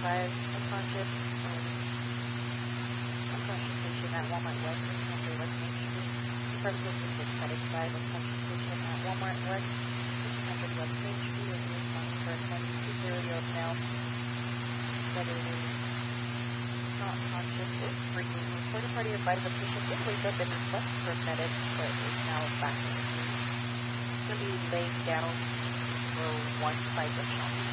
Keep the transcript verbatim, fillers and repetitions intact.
five, unconscious, um, unconscious patient at Walmart West, Country West Main Street. Services needed setting five, unconscious patient at Walmart West, fifteen hundred West Main Street, is responding for twenty-two zero now. Whether it is not conscious is breathing. Reporter party advised the patient did wake up and request for medics, but is now back in the room. Going to be laying down for one side of the shop.